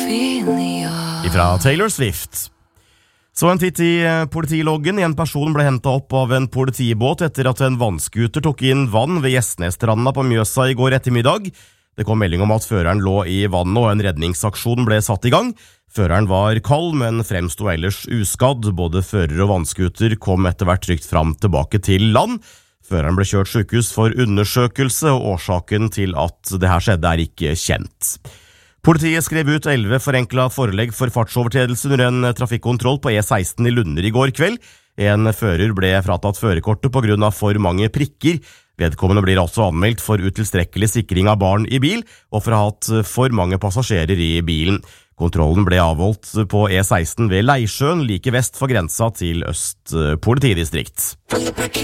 Ifra Taylor Swift. Så en titt i politiloggen. En person ble hentet opp av en politibåt etter at en vannskuter tok inn vann ved Gjesnesstranda på Mjøsa i går ettermiddag. Det kom melding om at føreren lå i vannet og en redningsaksjon ble satt i gang. Føreren var kald, men fremsto ellers uskadd. Både fører og vannskuter kom etter hvert trygt fram tilbake til land. Føreren ble kjørt sykehus for undersøkelse, og årsaken til at det her skjedde er ikke kjent. Politiet skrev ut 11 forenklet forelegg for fartsovertredelse under en trafikkontroll på E16 i Lunder i går kveld. En fører ble fratatt førerkortet på grunn av for mange prikker. Vedkommende blir altså anmeldt for utilstrekkelig sikring av barn i bil, og for å ha hatt for mange passasjerer i bilen. Kontrollen ble avholdt på E16 ved Leisjøen, like vest for grensa til Øst politidistrikt.